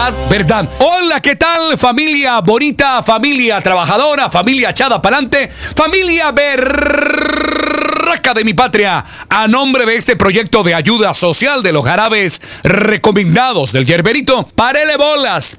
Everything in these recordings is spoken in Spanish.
verdad. Hola, ¿qué tal? Familia bonita, familia trabajadora, familia echada pa'lante, familia berraca de mi patria. A nombre de este proyecto de ayuda social de los jarabes recomendados del Yerberito, párele bolas,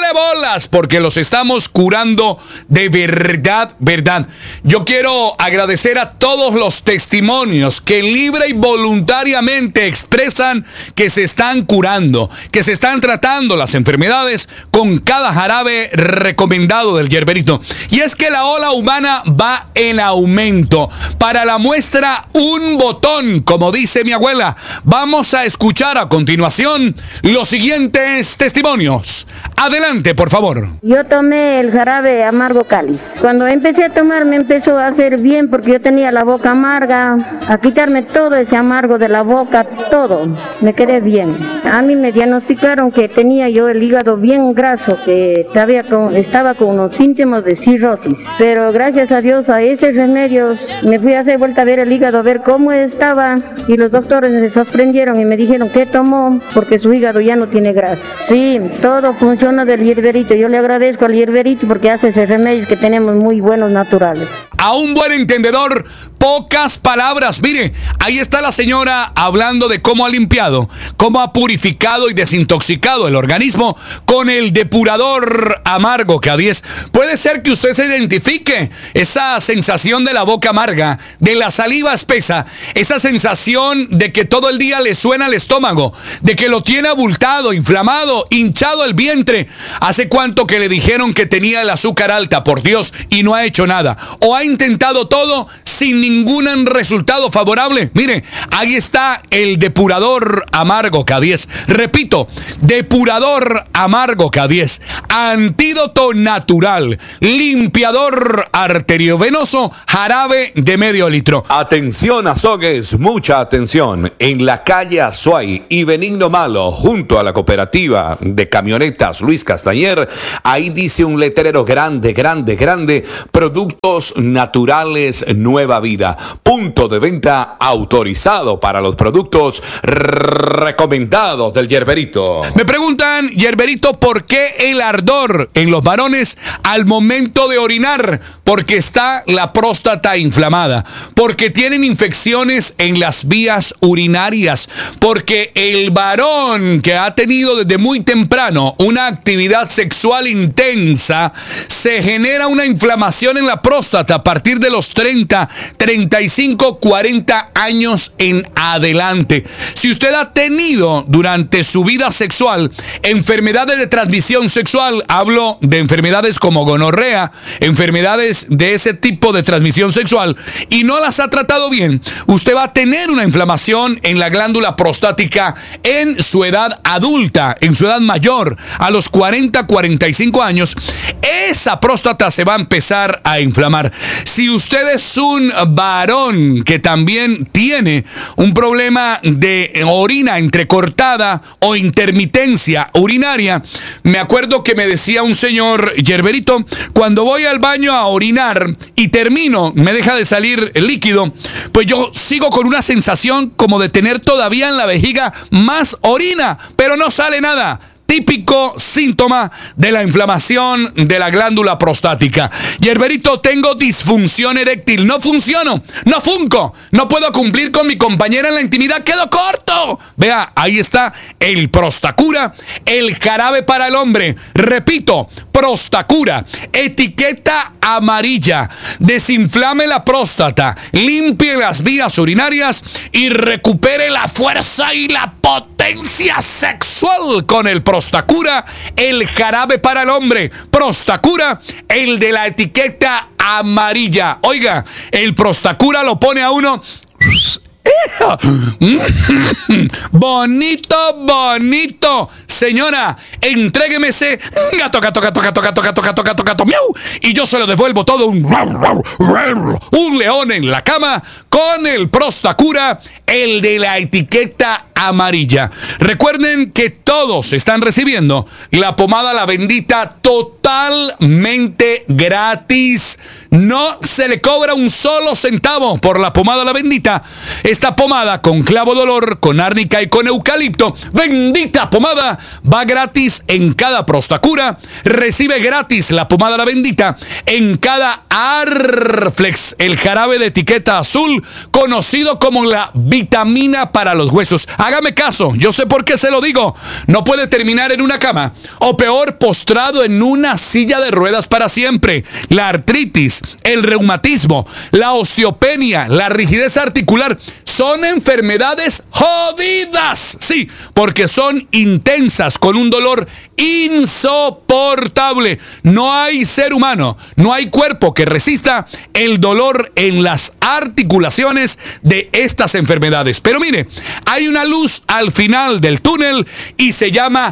porque los estamos curando de verdad, verdad. Yo quiero agradecer a todos los testimonios que libre y voluntariamente expresan que se están curando, que se están tratando las enfermedades con cada jarabe recomendado del Yerberito. Y es que la ola humana va en aumento. Para la muestra, un botón, como dice mi abuela. Vamos a escuchar a continuación los siguientes testimonios. Adelante, por favor. Yo tomé el jarabe amargo cáliz. Cuando empecé a tomar me empezó a hacer bien porque yo tenía la boca amarga, a quitarme todo ese amargo de la boca, todo. Me quedé bien. A mí me diagnosticaron que tenía yo el hígado bien graso, que estaba con unos síntomas de cirrosis. Pero gracias a Dios, a ese remedio, me fui a hacer vuelta a ver el hígado, a ver cómo estaba, y los doctores se sorprendieron y me dijeron que tomó porque su hígado ya no tiene grasa. Sí, todo funciona del Yerberito. Yo le agradezco al Yerberito porque hace esos remedios que tenemos muy buenos naturales. A un buen entendedor, pocas palabras. Mire, ahí está la señora hablando de cómo ha limpiado, cómo ha purificado y desintoxicado el organismo con el depurador amargo K10. Puede ser que usted se identifique esa sensación de la boca amarga, de la saliva espesa, esa sensación de que todo el día le suena el estómago, de que lo tiene abultado, inflamado, hinchado el vientre. ¿Hace cuánto que le dijeron que tenía el azúcar alta, por Dios, y no ha hecho nada? ¿O ha intentado todo sin ningún resultado favorable? Mire, ahí está el depurador amargo K10. Repito, depurador amargo K10. Antídoto natural, limpiador arteriovenoso, jarabe de medio litro. Atención, Azogues, mucha atención. En la calle Azuay y Benigno Malo, junto a la cooperativa de camionetas Luis Castañer, ahí dice un letrero grande, productos naturales Nueva Vida. Punto de venta autorizado para los productos recomendados del Yerberito. Me preguntan, Yerberito, ¿por qué el ardor en los varones al momento de orinar? Porque está la próstata inflamada, porque tienen infecciones en las vías urinarias, porque el varón que ha tenido desde muy temprano una actividad sexual intensa, se genera una inflamación en la próstata a partir de los 30, 35, 40 años en adelante. Si usted ha tenido durante su vida sexual enfermedades de transmisión sexual, hablo de enfermedades como gonorrea, enfermedades de ese tipo de transmisión sexual, y no las ha tratado bien, usted va a tener una inflamación en la glándula prostática en su edad adulta, en su edad mayor, a los 40, 45 años. Esa próstata se va a empezar a inflamar. Si usted es un varón que también tiene un problema de orina entrecortada o intermitencia urinaria, me acuerdo que me decía un señor, Yerberito, cuando voy al baño a orinar y termino, me deja de salir el líquido, pues yo sigo con una sensación como de tener todavía en la vejiga más orina, pero no sale nada. Típico síntoma de la inflamación de la glándula prostática. Yerberito, tengo disfunción eréctil. No funciono, no funco, no puedo cumplir con mi compañera en la intimidad, quedo corto. Vea, ahí está el Prostacura, el jarabe para el hombre. Repito, Prostacura, etiqueta amarilla. Desinflame la próstata, limpie las vías urinarias y recupere la fuerza y la potencia sexual con el Prostacura, el jarabe para el hombre. Prostacura, el de la etiqueta amarilla. Oiga, el Prostacura lo pone a uno bonito, bonito. Señora, entrégueme ese gato, miau, y yo se lo devuelvo todo un león en la cama con el Prostacura, el de la etiqueta amarilla. Recuerden que todos están recibiendo la pomada La Bendita total totalmente gratis. No se le cobra un solo centavo por la pomada La Bendita. Esta pomada con clavo de olor, con árnica y con eucalipto, bendita pomada, va gratis en cada Prostacura. Recibe gratis la pomada La Bendita en cada Arflex, el jarabe de etiqueta azul, conocido como la vitamina para los huesos. Hágame caso, yo sé por qué se lo digo. No puede terminar en una cama, o peor, postrado en una silla de ruedas para siempre. La artritis, el reumatismo, la osteopenia, la rigidez articular son enfermedades jodidas. Sí, porque son intensas, con un dolor insoportable. No hay ser humano, no hay cuerpo que resista el dolor en las articulaciones de estas enfermedades. Pero mire, hay una luz al final del túnel y se llama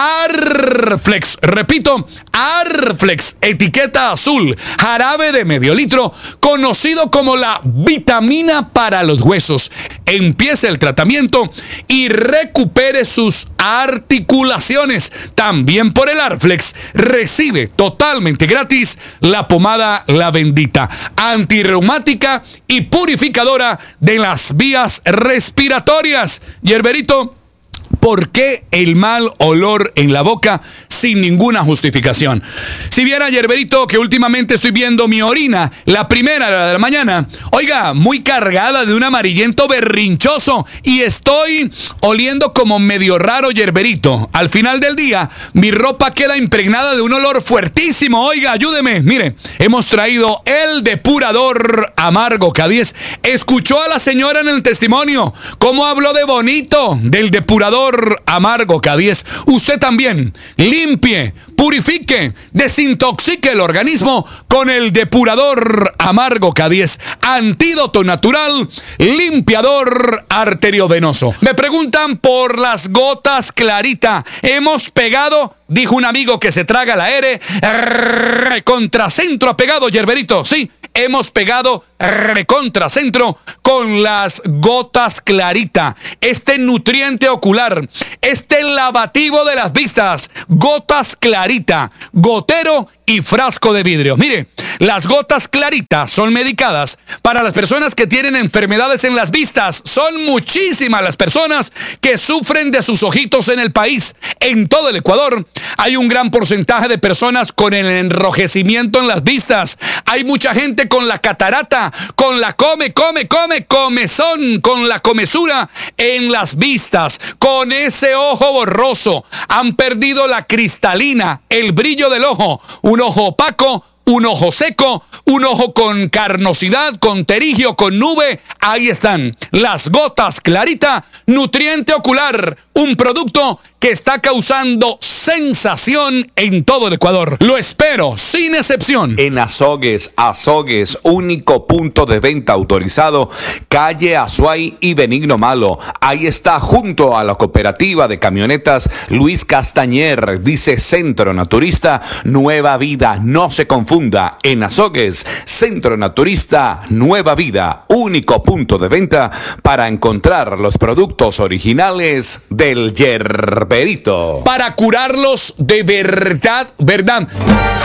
Arflex. Repito, Arflex, etiqueta azul, jarabe de medio litro, conocido como la vitamina para los huesos. Empiece el tratamiento y recupere sus articulaciones. También por el Arflex recibe totalmente gratis la pomada La Bendita, antirreumática y purificadora de las vías respiratorias. Yerberito, ¿por qué el mal olor en la boca sin ninguna justificación? Si viera, Yerberito, que últimamente estoy viendo mi orina, la primera de la mañana, oiga, muy cargada de un amarillento berrinchoso, y estoy oliendo como medio raro, Yerberito. Al final del día, mi ropa queda impregnada de un olor fuertísimo. Oiga, ayúdeme. Mire, hemos traído el depurador Amargo K10. Escuchó a la señora en el testimonio cómo habló de bonito del depurador Amargo K10. Usted también limpie, purifique, desintoxique el organismo con el depurador Amargo K10, antídoto natural, limpiador arteriovenoso. Me preguntan por las gotas Clarita. Hemos pegado, dijo un amigo que se traga la R, contracentro ha pegado, Yerberito. Sí, hemos pegado recontracentro con las gotas Clarita. Este nutriente ocular, este lavativo de las vistas, gotas Clarita, gotero y frasco de vidrio. Mire, las gotas Clarita son medicadas para las personas que tienen enfermedades en las vistas. Son muchísimas las personas que sufren de sus ojitos en el país. En todo el Ecuador hay un gran porcentaje de personas con el enrojecimiento en las vistas. Hay mucha gente con la catarata, con la comezón, con la comezura en las vistas, con ese ojo borroso. Han perdido la cristalina, el brillo del ojo, un ojo opaco, un ojo seco, un ojo con carnosidad, con terigio, con nube. Ahí están las gotas Clarita, nutriente ocular, un producto que está causando sensación en todo el Ecuador. Lo espero, sin excepción. En Azogues, único punto de venta autorizado, calle Azuay y Benigno Malo. Ahí está, junto a la cooperativa de camionetas Luis Castañer. Dice Centro Naturista Nueva Vida. No se confunda. En Azogues, Centro Naturista Nueva Vida, único punto de venta para encontrar los productos originales del Yerberito. Para curarlos de verdad.